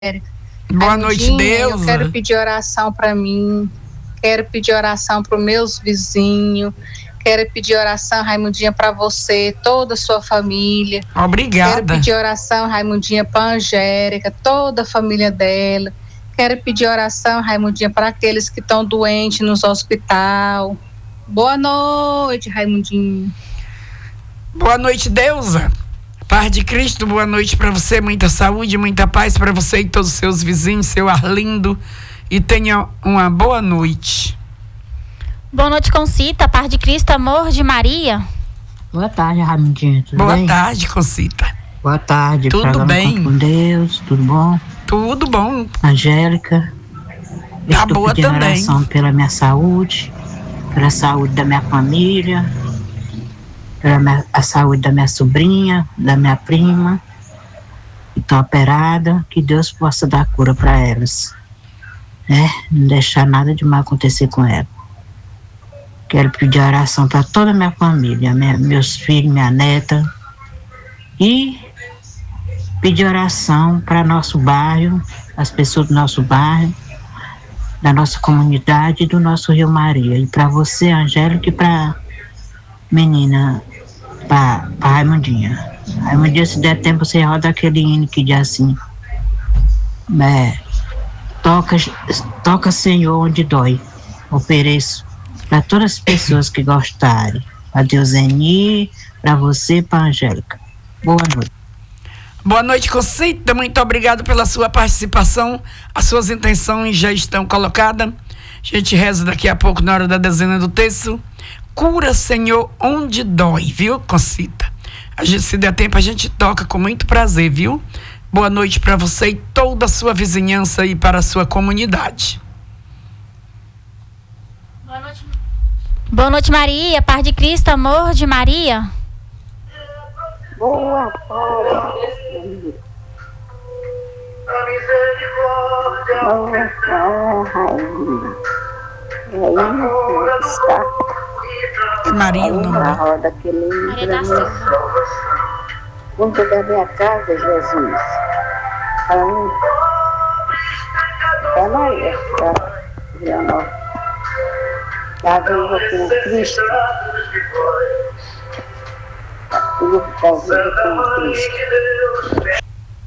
Boa noite, Deus. Eu quero pedir oração para mim, quero pedir oração para os meus vizinhos, quero pedir oração, Raimundinha, para você, toda a sua família. Obrigada. Quero pedir oração, Raimundinha, para a Angélica, toda a família dela. Quero pedir oração, Raimundinha, para aqueles que estão doentes nos hospitais. Boa noite, Raimundinha. Boa noite, Deusa. Paz de Cristo, boa noite para você, muita saúde, muita paz para você e todos os seus vizinhos, seu Arlindo, e tenha uma boa noite. Boa noite, Concita, paz de Cristo, amor de Maria. Boa tarde, Raimundinha, tudo boa bem? Boa tarde, Concita. Boa tarde. Tudo bem? Com Deus, tudo bom? Tudo bom. Angélica, tá boa também. Oração pela minha saúde, pela saúde da minha família, a saúde da minha sobrinha, da minha prima, que estão operadas, que Deus possa dar cura para elas, né? Não deixar nada de mal acontecer com elas. Quero pedir oração para toda a minha família, meus filhos, minha neta, e pedir oração para nosso bairro, as pessoas do nosso bairro, da nossa comunidade e do nosso Rio Maria. E para você, Angélica, e para menina, para Raimundinha. Raimundinha, se der tempo, você roda aquele hino que diz assim: toca Senhor onde dói, ofereço para todas as pessoas que gostarem. A Deus Eni, para você, para Angélica. Boa noite. Boa noite, Concita. Muito obrigado pela sua participação. As suas intenções já estão colocadas. A gente reza daqui a pouco na hora da dezena do texto. Cura, Senhor, onde dói, viu, Concita? Se der tempo, a gente toca com muito prazer, viu? Boa noite para você e toda a sua vizinhança e para a sua comunidade. Boa noite. Boa noite, Maria. Paz de Cristo, amor de Maria. Boa tarde. Rainha. Rainha está. É Maria o nome da roda que Maria da Silva. Junto da minha casa, Jesus. É Maria, tá? Leonor. Está viva com Cristo. Está viva com Cristo.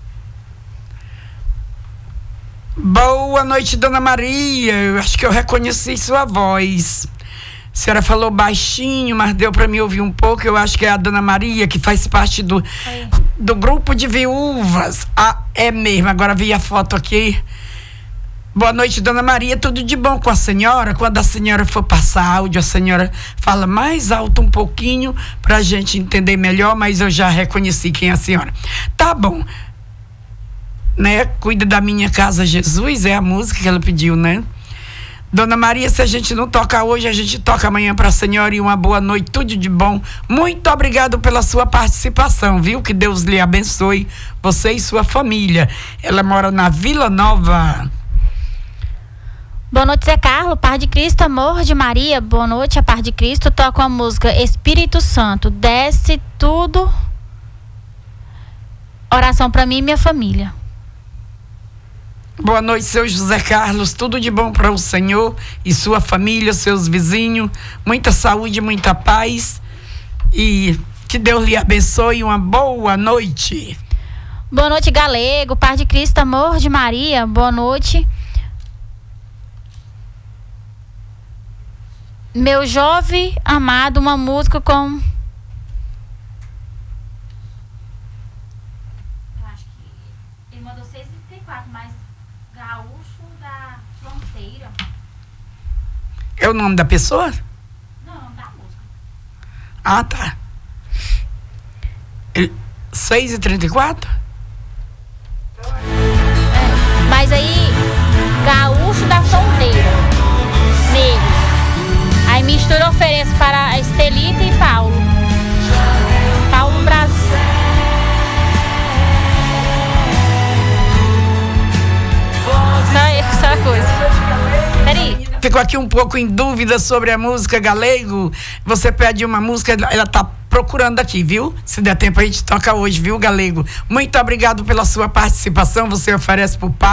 Boa noite, Dona Maria. Eu acho que eu reconheci sua voz. A senhora falou baixinho, mas deu para me ouvir um pouco. Eu acho que é a Dona Maria, que faz parte do grupo de viúvas. Ah, é mesmo. Agora vi a foto aqui. Boa noite, Dona Maria. Tudo de bom com a senhora? Quando a senhora for passar áudio, a senhora fala mais alto um pouquinho para a gente entender melhor, mas eu já reconheci quem é a senhora. Tá bom. Né? Cuida da minha casa, Jesus, é a música que ela pediu, né? Dona Maria, se a gente não toca hoje, a gente toca amanhã para a senhora, e uma boa noite, tudo de bom. Muito obrigado pela sua participação, viu? Que Deus lhe abençoe, você e sua família. Ela mora na Vila Nova. Boa noite, Zé Carlos, paz de Cristo, amor de Maria. Boa noite, a paz de Cristo. Toca a música Espírito Santo, desce tudo. Oração para mim e minha família. Boa noite, seu José Carlos, tudo de bom para o Senhor e sua família, seus vizinhos, muita saúde, muita paz, e que Deus lhe abençoe. Uma boa noite. Boa noite, Galego, paz de Cristo, amor de Maria. Boa noite. Meu jovem amado, uma música com... Eu acho que ele mandou 6h34, mas Gaúcho da Fronteira. É o nome da pessoa? Não, da música. Ah, tá. 6h34? Mas aí, Gaúcho da Fronteira. Negro. Aí mistura, ofereço para a Estelita e Paulo. Paulo Brasil. Só essa coisa. Peraí. Ficou aqui um pouco em dúvida sobre a música Galego. Você pede uma música, ela tá procurando aqui, viu? Se der tempo a gente toca hoje, viu, Galego? Muito obrigado pela sua participação. Você oferece pro pai